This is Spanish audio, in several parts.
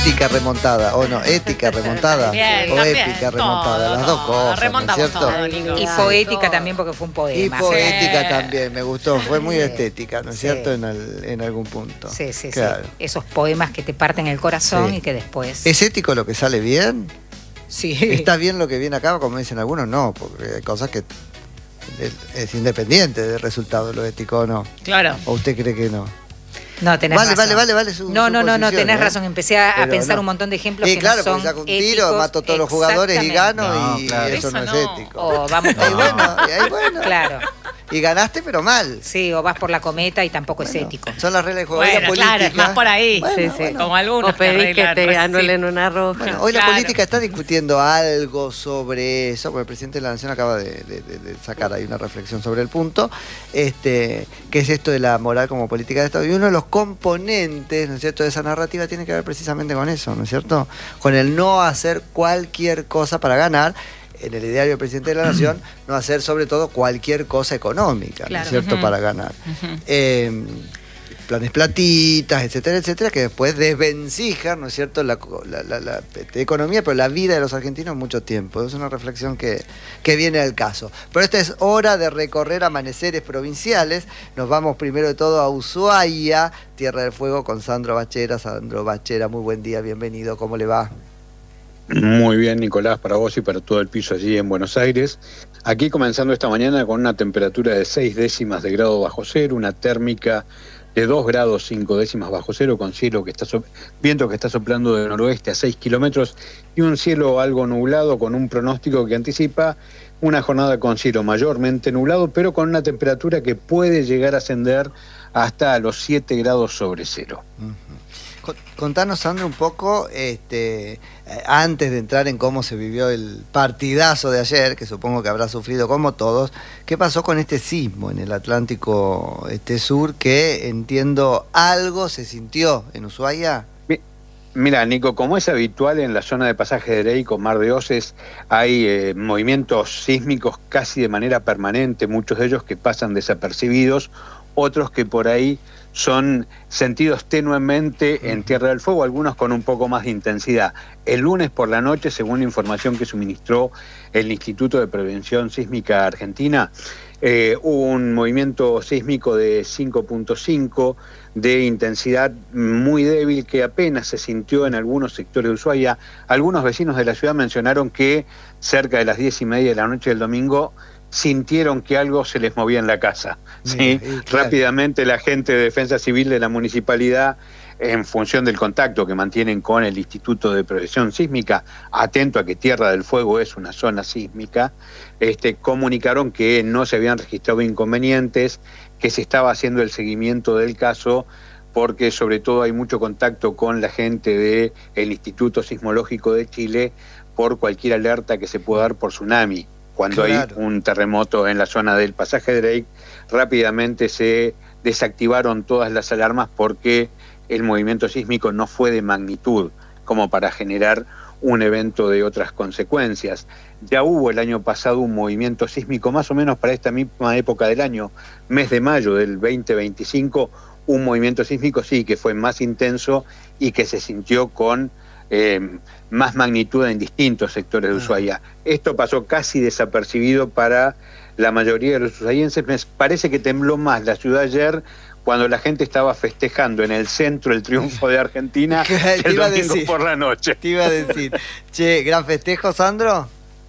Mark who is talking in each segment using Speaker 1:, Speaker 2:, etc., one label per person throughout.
Speaker 1: ética remontada, o no, ética remontada,
Speaker 2: Bien,
Speaker 1: o
Speaker 2: también,
Speaker 1: épica remontada,
Speaker 2: todo,
Speaker 1: las dos
Speaker 2: todo.
Speaker 1: cosas, ¿no es
Speaker 2: Remontamos
Speaker 1: cierto?
Speaker 2: todo, Nico.
Speaker 3: Y poética también porque fue un
Speaker 1: Y
Speaker 3: poema.
Speaker 1: poética
Speaker 2: Sí.
Speaker 1: también, me gustó, fue muy estética, ¿no es
Speaker 3: Sí.
Speaker 1: cierto? En algún punto.
Speaker 3: Sí, sí,
Speaker 1: Claro.
Speaker 3: sí. Esos poemas que te parten el corazón
Speaker 1: Sí.
Speaker 3: y que después...
Speaker 1: ¿Es ético lo que sale bien?
Speaker 3: Sí.
Speaker 1: ¿Está bien lo que viene acá? Como dicen algunos, no, porque hay cosas que es independiente del resultado, lo ético o no.
Speaker 2: Claro.
Speaker 1: ¿O usted cree que no?
Speaker 3: No, tenés razón.
Speaker 1: Vale. Su
Speaker 3: No,
Speaker 1: posición,
Speaker 3: tenés
Speaker 1: ¿eh?
Speaker 3: razón. Empecé a
Speaker 1: Pero
Speaker 3: pensar
Speaker 1: no.
Speaker 3: un montón de ejemplos
Speaker 1: Sí,
Speaker 3: que
Speaker 1: claro,
Speaker 3: no son
Speaker 1: porque saco un tiro,
Speaker 3: éticos.
Speaker 1: mato a todos los jugadores y gano,
Speaker 4: No,
Speaker 1: y
Speaker 4: claro.
Speaker 1: eso no es
Speaker 2: Eso no.
Speaker 1: ético.
Speaker 3: O vamos
Speaker 1: Y bueno,
Speaker 3: Claro.
Speaker 1: y ganaste, pero mal.
Speaker 3: Sí, o vas por la cometa y tampoco es
Speaker 1: Bueno,
Speaker 3: ético.
Speaker 1: Son las reglas de juego. Hoy
Speaker 2: Bueno,
Speaker 1: la
Speaker 2: claro,
Speaker 1: política,
Speaker 2: es más por ahí.
Speaker 1: Bueno,
Speaker 2: Sí, sí.
Speaker 1: bueno.
Speaker 2: Como algunos
Speaker 5: O pedís que
Speaker 2: arreglan,
Speaker 5: te anulen
Speaker 2: sí.
Speaker 5: una roja.
Speaker 1: Bueno, hoy la
Speaker 2: Claro.
Speaker 1: política está discutiendo algo sobre eso, porque el presidente de la Nación acaba de sacar ahí una reflexión sobre el punto, que es esto de la moral como política de Estado. Y uno de los componentes, ¿no es cierto?, de esa narrativa tiene que ver precisamente con eso, ¿no es cierto? Con el no hacer cualquier cosa para ganar. En el ideario del presidente de la Nación, no hacer sobre todo cualquier cosa económica, ¿no
Speaker 3: Claro.
Speaker 1: es cierto?,
Speaker 2: Ujú.
Speaker 1: para ganar. Planes platitas, etcétera, etcétera, que después desvencijan, ¿no es cierto?, la economía, pero la vida de los argentinos mucho tiempo. Es una reflexión que viene al caso. Pero esta es hora de recorrer amaneceres provinciales. Nos vamos primero de todo a Ushuaia, Tierra del Fuego, con Sandro Bachera. Sandro Bachera, muy buen día, bienvenido, ¿cómo le va?
Speaker 6: Muy bien, Nicolás, para vos y para todo el piso allí en Buenos Aires. Aquí comenzando esta mañana con una temperatura de 6 décimas de grado bajo cero, una térmica de 2 grados 5 décimas bajo cero, con viento que está soplando de noroeste a 6 kilómetros y un cielo algo nublado con un pronóstico que anticipa una jornada con cielo mayormente nublado, pero con una temperatura que puede llegar a ascender hasta los 7 grados sobre cero.
Speaker 1: Contanos, Sandro, un poco, antes de entrar en cómo se vivió el partidazo de ayer, que supongo que habrá sufrido como todos, ¿qué pasó con este sismo en el Atlántico Sur, que entiendo algo se sintió en Ushuaia?
Speaker 6: Mira, Nico, como es habitual en la zona de Pasaje de Drey con Mar de Oces, hay movimientos sísmicos casi de manera permanente, muchos de ellos que pasan desapercibidos, otros que por ahí son sentidos tenuemente en Tierra del Fuego, algunos con un poco más de intensidad. El lunes por la noche, según la información que suministró el Instituto de Prevención Sísmica Argentina, hubo un movimiento sísmico de 5.5 de intensidad muy débil que apenas se sintió en algunos sectores de Ushuaia. Algunos vecinos de la ciudad mencionaron que cerca de las 10:30 de la noche del domingo sintieron que algo se les movía en la casa. ¿Sí?
Speaker 1: Claro.
Speaker 6: Rápidamente la gente de Defensa Civil de la municipalidad, en función del contacto que mantienen con el Instituto de Prevención Sísmica, atento a que Tierra del Fuego es una zona sísmica, comunicaron que no se habían registrado inconvenientes, que se estaba haciendo el seguimiento del caso, porque sobre todo hay mucho contacto con la gente del Instituto Sismológico de Chile por cualquier alerta que se pueda dar por tsunami. Cuando
Speaker 1: Claro.
Speaker 6: hay un terremoto en la zona del Pasaje de Drake, rápidamente se desactivaron todas las alarmas porque el movimiento sísmico no fue de magnitud como para generar un evento de otras consecuencias. Ya hubo el año pasado un movimiento sísmico más o menos para esta misma época del año, mes de mayo del 2025, un movimiento sísmico sí que fue más intenso y que se sintió con más magnitud en distintos sectores de Ushuaia. Esto pasó casi desapercibido para la mayoría de los ushuaienses. Me parece que tembló más la ciudad ayer cuando la gente estaba festejando en el centro el triunfo de Argentina
Speaker 1: Te
Speaker 6: el
Speaker 1: iba a
Speaker 6: domingo
Speaker 1: decir.
Speaker 6: por la noche.
Speaker 1: Te iba a decir, che, gran festejo, Sandro.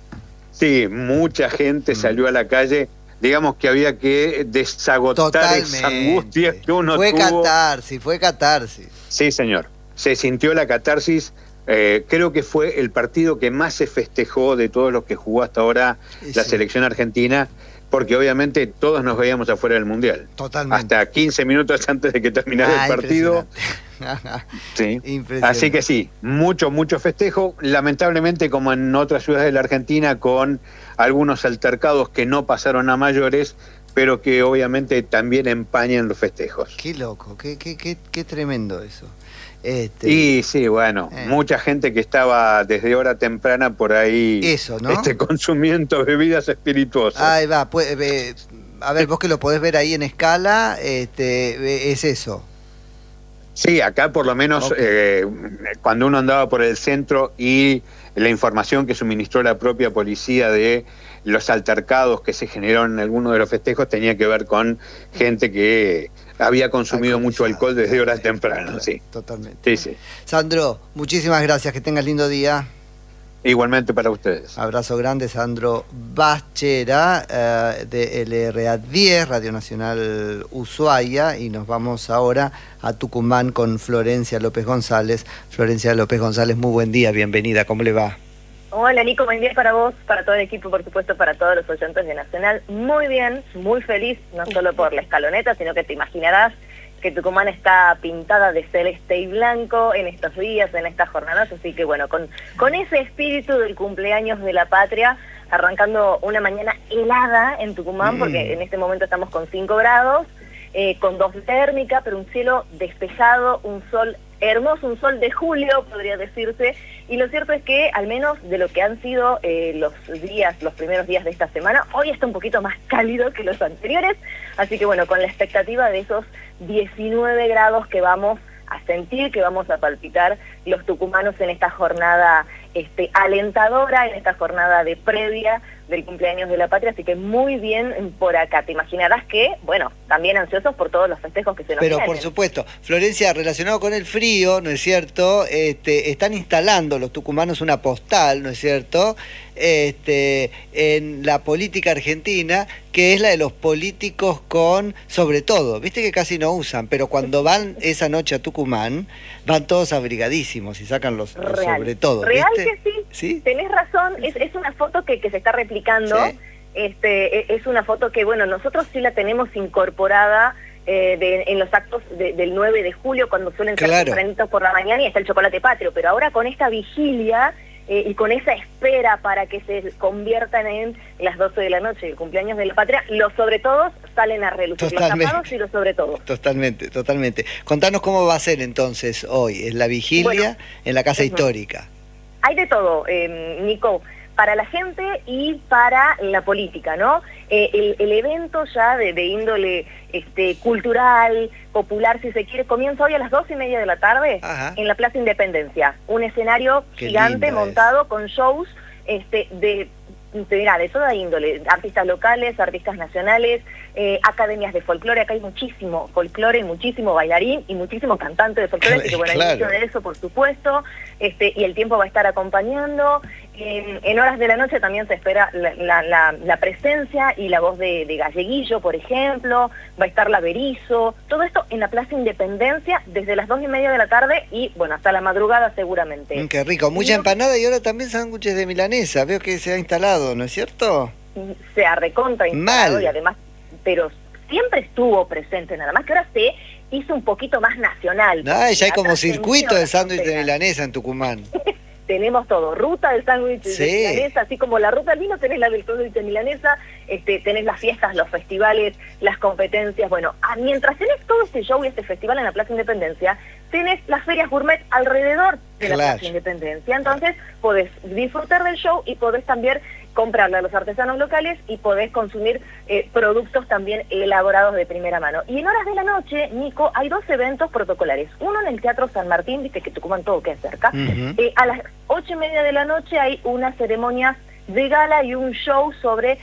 Speaker 6: Sí, mucha gente salió a la calle. Digamos que había que desagotar esa angustia que uno
Speaker 1: fue
Speaker 6: tuvo.
Speaker 1: Fue catarsis.
Speaker 6: Sí, señor. Se sintió la catarsis. Creo que fue el partido que más se festejó de todos los que jugó hasta ahora la
Speaker 1: Sí.
Speaker 6: selección argentina, porque obviamente todos nos veíamos afuera del Mundial.
Speaker 1: Totalmente.
Speaker 6: Hasta 15 minutos antes de que terminara el partido. Sí.
Speaker 1: Impresionante.
Speaker 6: Así que sí, mucho festejo. Lamentablemente, como en otras ciudades de la Argentina, con algunos altercados que no pasaron a mayores, pero que obviamente también empañan los festejos.
Speaker 1: Qué loco, qué tremendo eso.
Speaker 6: Y sí, bueno, mucha gente que estaba desde hora temprana por ahí
Speaker 1: Eso, ¿no?
Speaker 6: consumiendo bebidas espirituosas.
Speaker 1: Ahí va, a ver, vos que lo podés ver ahí en escala, es eso.
Speaker 6: Sí, acá por lo menos cuando uno andaba por el centro y la información que suministró la propia policía de los altercados que se generaron en algunos de los festejos tenía que ver con gente que había consumido mucho alcohol desde horas tempranas. Sí.
Speaker 1: Totalmente.
Speaker 6: Sí, sí.
Speaker 1: Sandro, muchísimas gracias, que tengas lindo día.
Speaker 6: Igualmente para ustedes.
Speaker 1: Abrazo grande, Sandro Bachera, de LRA 10, Radio Nacional Ushuaia, y nos vamos ahora a Tucumán con Florencia López González. Florencia López González, muy buen día, bienvenida, ¿cómo le va?
Speaker 2: Hola Nico, buen día para vos, para todo el equipo, por supuesto, para todos los oyentes de Nacional. Muy bien, muy feliz, no solo por la escaloneta, sino que te imaginarás que Tucumán está pintada de celeste y blanco en estos días, en estas jornadas, así que bueno, con ese espíritu del cumpleaños de la patria, arrancando una mañana helada en Tucumán, porque en este momento estamos con 5 grados, con 2 térmica, pero un cielo despejado, un sol hermoso, un sol de julio, podría decirse, y lo cierto es que, al menos de lo que han sido los primeros días de esta semana, hoy está un poquito más cálido que los anteriores, así que bueno, con la expectativa de esos 19 grados que vamos a sentir, que vamos a palpitar los tucumanos en esta jornada alentadora, en esta jornada de previa del cumpleaños de la patria, así que muy bien por acá. Te imaginarás que, bueno, también ansiosos por todos los festejos que se nos
Speaker 1: Pero
Speaker 2: vienen.
Speaker 1: por supuesto, Florencia, relacionado con el frío, ¿no es cierto? Están instalando los tucumanos una postal, ¿no es cierto? En la política argentina, que es la de los políticos con, sobre todo, viste que casi no usan, pero cuando van esa noche a Tucumán, van todos abrigadísimos y sacan los sobre todo.
Speaker 2: Real
Speaker 1: ¿viste?
Speaker 2: que sí,
Speaker 1: ¿Sí?
Speaker 2: Tenés razón, es una foto que se está replicando,
Speaker 1: Sí.
Speaker 2: Es una foto que, bueno, nosotros sí la tenemos incorporada en los actos del 9 de julio, cuando suelen ser
Speaker 1: Claro.
Speaker 2: tempranitos por la mañana y está el chocolate patrio, pero ahora con esta vigilia y con esa espera para que se conviertan en las 12 de la noche, el cumpleaños de la patria, los sobre todos salen a relucir, los tapados y los sobre todos.
Speaker 1: Totalmente, totalmente. Contanos cómo va a ser entonces hoy, es la vigilia
Speaker 2: Bueno,
Speaker 1: en la Casa Histórica.
Speaker 2: Hay de todo, Nico, para la gente y para la política, ¿no? El evento ya de índole cultural, popular, si se quiere, comienza hoy a las 2:30 de la tarde.
Speaker 1: Ajá.
Speaker 2: En la Plaza Independencia. Un escenario
Speaker 1: Qué
Speaker 2: gigante
Speaker 1: lindo
Speaker 2: montado con shows de toda índole, artistas locales, artistas nacionales, academias de folclore. Acá hay muchísimo folclore, muchísimo bailarín y muchísimo cantante de folclore, así que bueno, hay
Speaker 1: Claro.
Speaker 2: mucho de eso, por supuesto, y el tiempo va a estar acompañando. En horas de la noche también se espera la presencia y la voz de Galleguillo, por ejemplo, va a estar la Berizo, todo esto en la Plaza Independencia desde las 2:30 de la tarde y bueno, hasta la madrugada seguramente.
Speaker 1: Qué rico, mucha
Speaker 2: Y-
Speaker 1: empanada y ahora también sándwiches de milanesa, veo que se ha instalado, ¿no es cierto?
Speaker 2: Se ha recontra instalado
Speaker 1: Mal.
Speaker 2: y además, pero siempre estuvo presente, nada más que ahora se hizo un poquito más nacional.
Speaker 1: Ah, ya hay
Speaker 2: La
Speaker 1: como
Speaker 2: trascendió
Speaker 1: circuito de
Speaker 2: la
Speaker 1: sándwich de
Speaker 2: frontera.
Speaker 1: milanesa en Tucumán.
Speaker 2: Tenemos todo, ruta del sándwich
Speaker 1: Sí.
Speaker 2: de milanesa, así como la ruta del vino, tenés la del sándwich de milanesa, tenés las fiestas, los festivales, las competencias, bueno, mientras tenés todo este show y este festival en la Plaza Independencia, tenés las ferias gourmet alrededor de la
Speaker 1: Claro.
Speaker 2: Plaza Independencia, entonces podés disfrutar del show y podés también comprarle a los artesanos locales y podés consumir productos también elaborados de primera mano. Y en horas de la noche, Nico, hay 2 eventos protocolares. Uno en el Teatro San Martín, viste que Tucumán todo queda cerca.
Speaker 1: Ujú.
Speaker 2: A las 8:30 de la noche hay una ceremonia de gala y un show sobre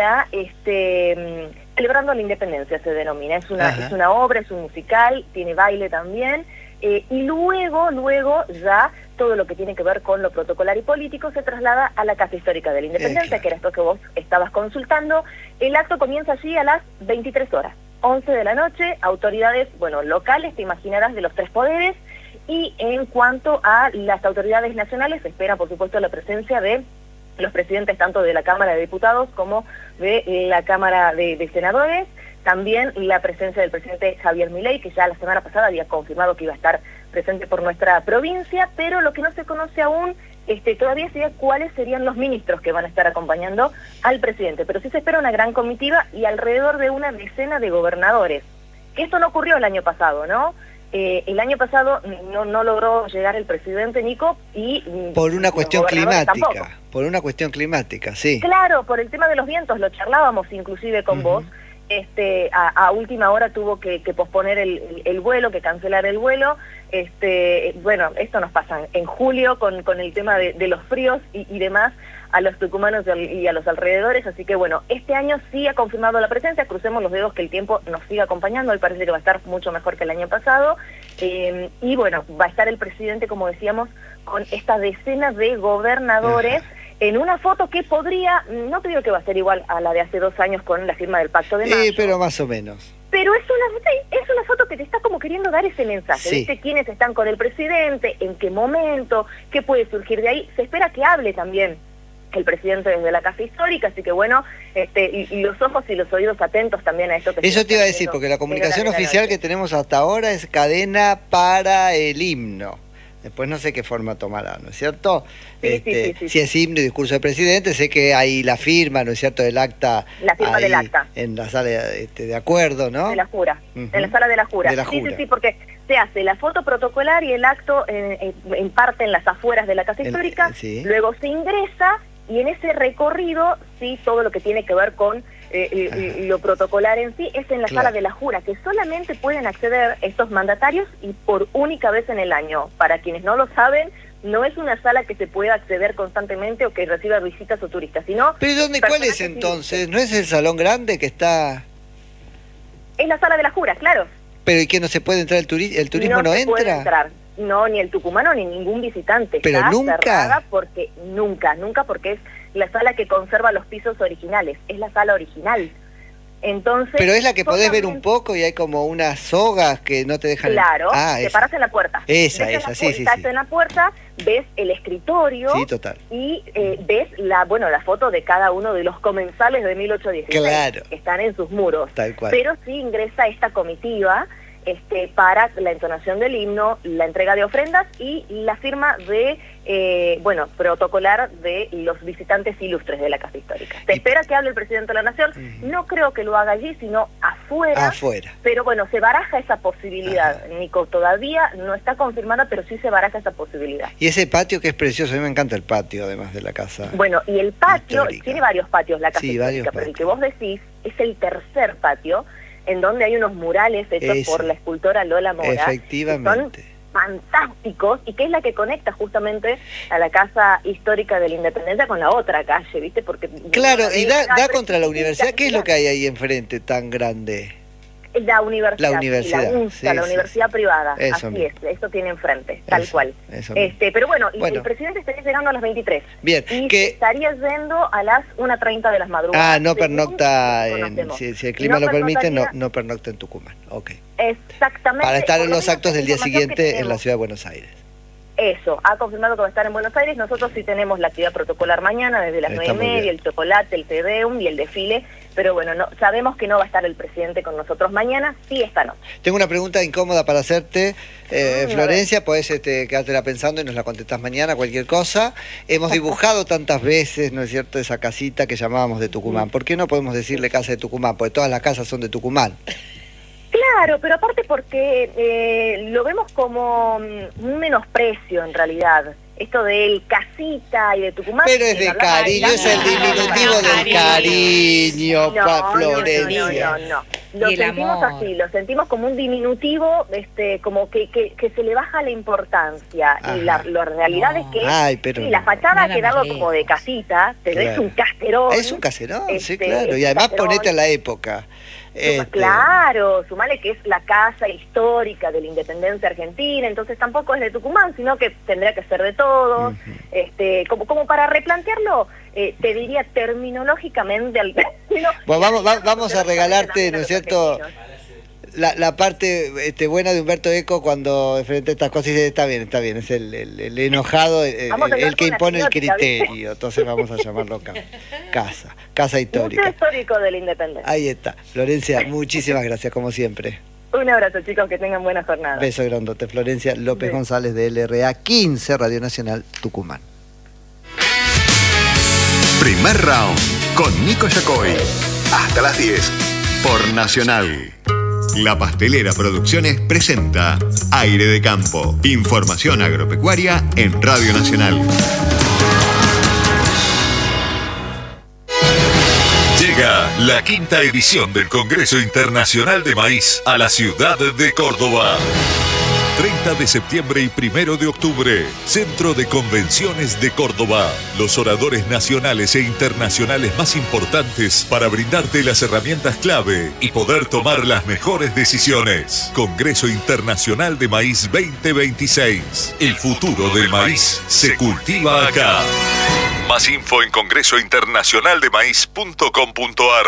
Speaker 2: celebrando la independencia, se denomina. Es
Speaker 1: Ajá.
Speaker 2: una obra, es un musical, tiene baile también. Y luego ya todo lo que tiene que ver con lo protocolar y político se traslada a la Casa Histórica de la Independencia,
Speaker 1: claro.
Speaker 2: que era esto que vos estabas consultando. El acto comienza allí a las 23 horas, 11 de la noche, autoridades, bueno, locales, te imaginarás, de los 3 poderes, y en cuanto a las autoridades nacionales, se espera, por supuesto, la presencia de los presidentes tanto de la Cámara de Diputados como de la Cámara de Senadores, también la presencia del presidente Javier Milei, que ya la semana pasada había confirmado que iba a estar presente por nuestra provincia, pero lo que no se conoce aún todavía sería cuáles serían los ministros que van a estar acompañando al presidente, pero sí se espera una gran comitiva y alrededor de una decena de gobernadores, que esto no ocurrió el año pasado, ¿no? El año pasado no logró llegar el presidente, Nico, y
Speaker 1: Por una
Speaker 2: los
Speaker 1: cuestión
Speaker 2: gobernadores
Speaker 1: climática,
Speaker 2: tampoco.
Speaker 1: por una cuestión climática, sí.
Speaker 2: Claro, por el tema de los vientos, lo charlábamos inclusive con
Speaker 1: Ujú.
Speaker 2: vos. a última hora tuvo que posponer el vuelo, que cancelar el vuelo. Bueno, esto nos pasa en julio con el tema de los fríos y demás a los tucumanos y a los alrededores, así que bueno, este año sí ha confirmado la presencia, crucemos los dedos que el tiempo nos siga acompañando, hoy parece que va a estar mucho mejor que el año pasado, y bueno, va a estar el presidente, como decíamos, con esta decena de gobernadores, en una foto que podría, no te digo que va a ser igual a la de hace 2 años con la firma del Pacto de Mayo.
Speaker 1: Sí, pero más o menos.
Speaker 2: Pero es una foto que te está como queriendo dar ese mensaje,
Speaker 1: sí.
Speaker 2: ¿Viste? ¿Quiénes están con el presidente? ¿En qué momento? ¿Qué puede surgir de ahí? Se espera que hable también el presidente desde la Casa Histórica, así que bueno, y los ojos y los oídos atentos también a esto que...
Speaker 1: Eso te iba a decir, porque la comunicación oficial que tenemos hasta ahora es cadena para el himno. Después no sé qué forma tomará, ¿no es cierto?
Speaker 2: Sí.
Speaker 1: Si es himno y discurso del presidente, sé que hay la firma, ¿no es cierto?, del acta.
Speaker 2: La firma del acta.
Speaker 1: En la sala de acuerdo, ¿no?
Speaker 2: De la jura, en la sala de la jura.
Speaker 1: De la jura.
Speaker 2: Sí, porque se hace la foto protocolar y el acto en parte en las afueras de la Casa Histórica, luego se ingresa y en ese recorrido, sí, todo lo que tiene que ver con lo protocolar en sí es en la sala de la jura, que solamente pueden acceder estos mandatarios y por única vez en el año. Para quienes no lo saben, no es una sala que se pueda acceder constantemente o que reciba visitas o turistas, sino...
Speaker 1: ¿Pero cuál es entonces? ¿No es el salón grande que está...?
Speaker 2: Es la sala de la jura, claro.
Speaker 1: ¿Pero y que no se puede entrar el turismo no entra?
Speaker 2: Puede entrar. No, ni el tucumano ni ningún visitante.
Speaker 1: ¿Pero
Speaker 2: está
Speaker 1: nunca?
Speaker 2: Cerrada porque nunca, porque es la sala que conserva los pisos originales, es la sala original. Entonces,
Speaker 1: pero es la que podés ver un poco y hay como unas sogas que no te dejan...
Speaker 2: Claro, te parás en la puerta.
Speaker 1: Esa, sí.
Speaker 2: Estás en la puerta, ves el escritorio
Speaker 1: total.
Speaker 2: Y ves la foto de cada uno de los comensales de 1816
Speaker 1: claro.
Speaker 2: que están en sus muros.
Speaker 1: Tal cual.
Speaker 2: Pero sí ingresa esta comitiva para la entonación del himno, la entrega de ofrendas y la firma de, protocolar de los visitantes ilustres de la Casa Histórica. Se espera que hable el presidente de la Nación, no creo que lo haga allí, sino afuera. Pero bueno, se baraja esa posibilidad, Nico, todavía no está confirmada, pero sí se baraja esa posibilidad.
Speaker 1: Y ese patio que es precioso, a mí me encanta el patio, además de la casa.
Speaker 2: Bueno, y el patio,
Speaker 1: histórica.
Speaker 2: Tiene varios patios la Casa Histórica, pero el que vos decís es el tercer patio, en donde hay unos murales hechos por la escultora Lola Mora.
Speaker 1: Efectivamente.
Speaker 2: Que son fantásticos y que es la que conecta justamente a la Casa Histórica de la Independencia con la otra calle, ¿viste? Porque
Speaker 1: claro, y da contra la universidad. ¿Qué es lo que hay ahí enfrente tan grande?
Speaker 2: La universidad.
Speaker 1: La universidad.
Speaker 2: La universidad privada.
Speaker 1: Eso
Speaker 2: así es, eso tiene enfrente, tal cual. Pero bueno, el presidente estaría llegando a las 23.
Speaker 1: Bien.
Speaker 2: Y estaría yendo a las 1:30 de las madrugadas.
Speaker 1: No pernocta, si el clima lo permite, no pernocta en Tucumán.
Speaker 2: Exactamente.
Speaker 1: Para estar en los actos del día siguiente en la Ciudad de Buenos Aires.
Speaker 2: Eso, ha confirmado que va a estar en Buenos Aires. Nosotros sí tenemos la actividad protocolar mañana, desde las 9:30, el chocolate, el tedeum y el desfile. Pero bueno, sabemos que no va a estar el presidente con nosotros mañana, sí esta noche.
Speaker 1: Tengo una pregunta incómoda para hacerte, Florencia, podés quedártela pensando y nos la contestás mañana, cualquier cosa. Hemos dibujado tantas veces, ¿no es cierto?, esa casita que llamábamos de Tucumán. ¿Por qué no podemos decirle casa de Tucumán? Porque todas las casas son de Tucumán.
Speaker 2: Claro, pero aparte porque lo vemos como un menosprecio en realidad. Esto del casita y de Tucumán.
Speaker 1: Pero es de cariño, es el diminutivo del cariño, Florencia.
Speaker 2: No. Lo sentimos así, lo sentimos como un diminutivo, como que se le baja la importancia. Ajá. Y la realidad es que la fachada ha quedado como de casita, pero es un caserón.
Speaker 1: Es un caserón, sí, claro. Y además ponete a la época.
Speaker 2: Claro, sumale que es la casa histórica de la independencia argentina, entonces tampoco es de Tucumán, sino que tendría que ser de todos. Como para replantearlo, te diría terminológicamente al término.
Speaker 1: Bueno, vamos a regalarte, ¿no es cierto?, la parte buena de Humberto Eco cuando enfrenta estas cosas y dice, está bien, es el enojado, el que impone el criterio. Entonces vamos a llamarlo casa histórica.
Speaker 2: Museo Histórico de la Independencia.
Speaker 1: Ahí está. Florencia, muchísimas gracias, como siempre.
Speaker 2: Un abrazo, chicos, que tengan buena jornada.
Speaker 1: Beso grandote. Florencia López González de LRA 15, Radio Nacional Tucumán.
Speaker 4: Primer round con Nico Yacoy. Hasta las 10 por Nacional. La Pastelera Producciones presenta Aire de Campo. Información agropecuaria en Radio Nacional. Llega
Speaker 5: La quinta edición del Congreso Internacional de Maíz a la ciudad de Córdoba. 30 de septiembre y 1 de octubre, Centro de Convenciones de Córdoba. Los oradores nacionales e internacionales más importantes para brindarte las herramientas clave y poder tomar las mejores decisiones. Congreso Internacional de Maíz 2026. El futuro del maíz se cultiva acá. Más info en congresointernacionaldemaíz.com.ar.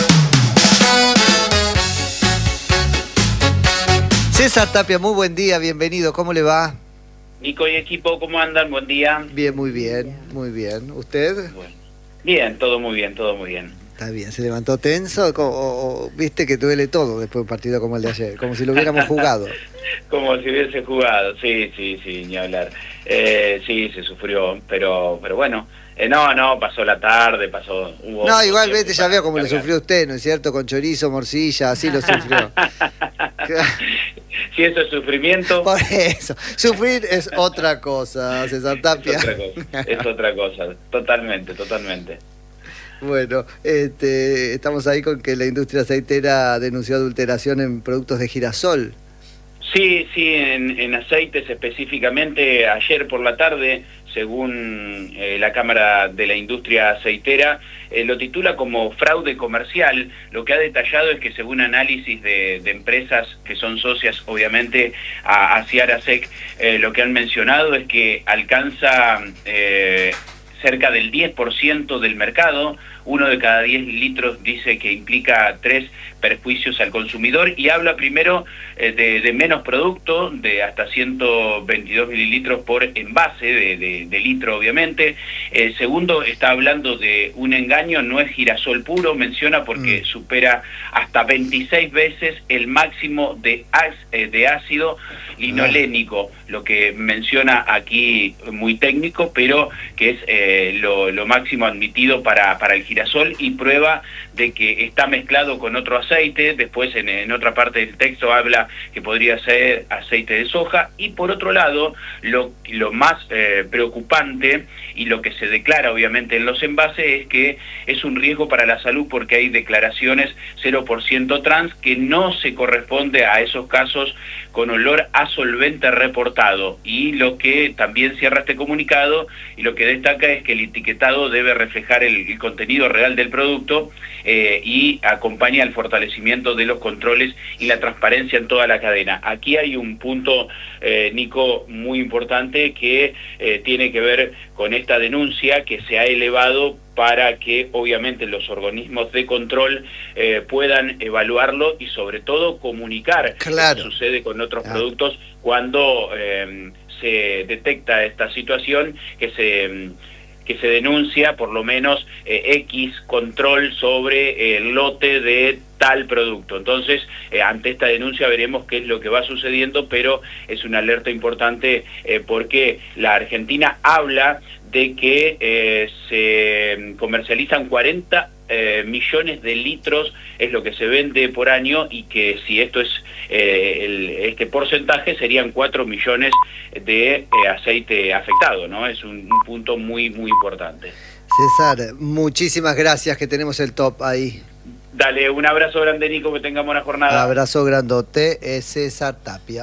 Speaker 1: César Tapia, muy buen día, bienvenido, ¿cómo le va?
Speaker 7: Nico y equipo, ¿cómo andan? Buen día.
Speaker 1: Bien, muy bien, muy bien. ¿Usted?
Speaker 7: Bueno. Bien, todo muy bien, todo muy bien.
Speaker 1: Está bien, ¿se levantó tenso o viste que duele todo después de un partido como el de ayer? Como si lo hubiéramos jugado.
Speaker 7: Como si hubiese jugado, sí, ni hablar. Sí, se sufrió, pero bueno. No, pasó la tarde, hubo...
Speaker 1: No, igual vete, ya veo cómo lo sufrió usted, ¿no es cierto? Con chorizo, morcilla, así lo sufrió.
Speaker 7: Si eso es sufrimiento...
Speaker 1: Por eso, sufrir es otra cosa, César Tapia.
Speaker 7: Es otra cosa, totalmente.
Speaker 1: Bueno, estamos ahí con que la industria aceitera denunció adulteración en productos de girasol.
Speaker 7: Sí, en aceites específicamente. Ayer por la tarde, según la Cámara de la Industria Aceitera, lo titula como fraude comercial. Lo que ha detallado es que según análisis de empresas que son socias, obviamente, a Ciarasec, lo que han mencionado es que alcanza cerca del 10% del mercado. 1 de cada 10 litros dice que implica 3 perjuicios al consumidor, y habla primero de menos producto, de hasta 122 mililitros por envase de litro, obviamente. Segundo, está hablando de un engaño, no es girasol puro, menciona, porque supera hasta 26 veces el máximo de ácido linolénico, lo que menciona aquí muy técnico, pero que es lo máximo admitido para el girasol, y prueba de que está mezclado con otro aceite. Después en otra parte del texto habla que podría ser aceite de soja. Y por otro lado, lo más preocupante, y lo que se declara obviamente en los envases, es que es un riesgo para la salud, porque hay declaraciones 0% trans, que no se corresponde a esos casos con olor a solvente reportado. Y lo que también cierra este comunicado, y lo que destaca, es que el etiquetado debe reflejar el contenido real del producto, y acompaña al fortalecimiento de los controles y la transparencia en toda la cadena. Aquí hay un punto, Nico, muy importante, que tiene que ver con esta denuncia que se ha elevado para que obviamente los organismos de control puedan evaluarlo y sobre todo comunicar.
Speaker 1: Claro.
Speaker 7: Lo que sucede con otros productos cuando se detecta esta situación, que se denuncia por lo menos X control sobre el lote de tal producto. Entonces, ante esta denuncia veremos qué es lo que va sucediendo, pero es una alerta importante, porque la Argentina habla de que se comercializan 40 millones de litros, es lo que se vende por año, y que si esto es este porcentaje, serían 4 millones de aceite afectado, ¿no? Es un punto muy importante.
Speaker 1: César, muchísimas gracias, que tenemos el top ahí.
Speaker 7: Dale, un abrazo grande, Nico, que tengamos buena jornada.
Speaker 1: Abrazo grandote, es César Tapia.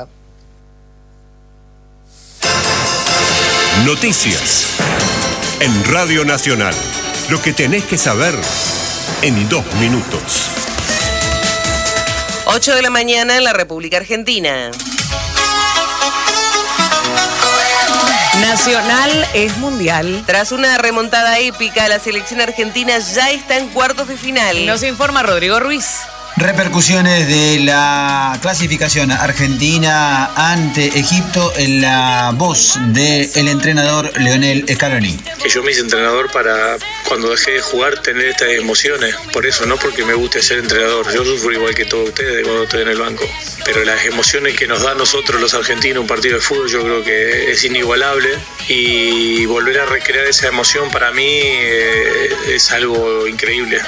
Speaker 8: Noticias en Radio Nacional. Lo que tenés que saber en 2 minutos.
Speaker 9: 8 de la mañana en la República Argentina.
Speaker 10: Nacional es mundial.
Speaker 9: Tras una remontada épica, la selección argentina ya está en cuartos de final.
Speaker 10: Nos informa Rodrigo Ruiz.
Speaker 11: Repercusiones de la clasificación argentina ante Egipto en la voz del entrenador Lionel Scaloni.
Speaker 12: Que yo me hice entrenador para, cuando dejé de jugar, tener estas emociones. Por eso, no porque me guste ser entrenador. Yo sufro igual que todos ustedes cuando estoy en el banco. Pero las emociones que nos da a nosotros los argentinos un partido de fútbol, yo creo que es inigualable. Y volver a recrear esa emoción para mí es algo increíble.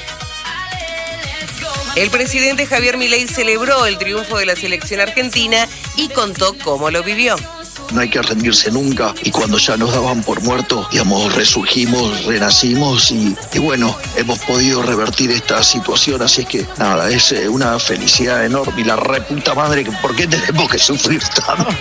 Speaker 9: El presidente Javier Milei celebró el triunfo de la selección argentina y contó cómo lo vivió.
Speaker 13: no hay que rendirse nunca, y cuando ya nos daban por muertos, digamos, resurgimos, renacimos y bueno, hemos podido revertir esta situación, así es que nada, es una felicidad enorme y la reputa madre, ¿por qué tenemos que sufrir tanto?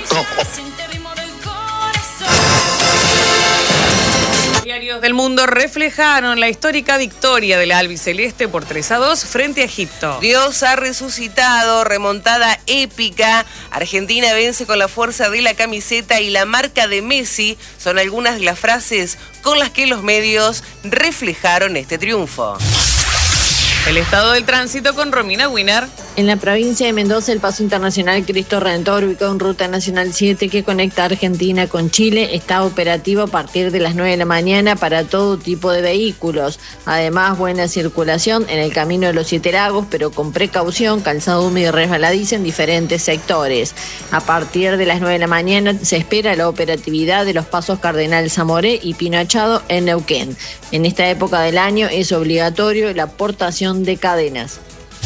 Speaker 10: Diarios del mundo reflejaron la histórica victoria de la albiceleste por 3-2 frente a Egipto.
Speaker 9: Dios ha resucitado, remontada épica. Argentina vence con la fuerza de la camiseta y la marca de Messi. Son algunas de las frases con las que los medios reflejaron este triunfo.
Speaker 10: El estado del tránsito con Romina Winner.
Speaker 14: En la provincia de Mendoza, el paso internacional Cristo Redentor, ubicado en Ruta Nacional 7 que conecta Argentina con Chile, está operativo a partir de las 9 de la mañana para todo tipo de vehículos. Además, buena circulación en el Camino de los 7 Lagos, pero con precaución, calzado húmedo y resbaladizo en diferentes sectores. A partir de las 9 de la mañana se espera la operatividad de los pasos Cardenal Zamoré y Pino Achado en Neuquén. En esta época del año es obligatorio la portación de cadenas.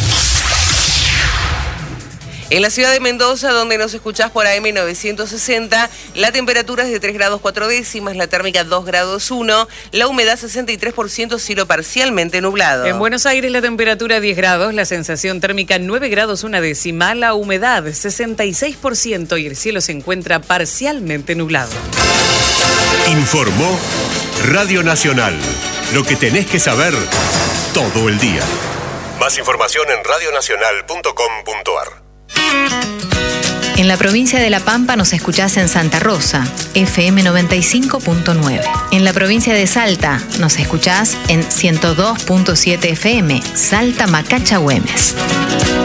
Speaker 9: En la ciudad de Mendoza, donde nos escuchás por AM 960, la temperatura es de 3 grados 4 décimas, la térmica 2 grados 1, la humedad 63%, cielo parcialmente nublado.
Speaker 10: En Buenos Aires la temperatura 10 grados, la sensación térmica 9 grados 1 décima, la humedad 66% y el cielo se encuentra parcialmente nublado.
Speaker 8: Informó Radio Nacional. Lo que tenés que saber todo el día. Más información en radionacional.com.ar.
Speaker 15: En la provincia de La Pampa nos escuchás en Santa Rosa, FM 95.9. En la provincia de Salta nos escuchás en 102.7 FM, Salta Macacha Güemes.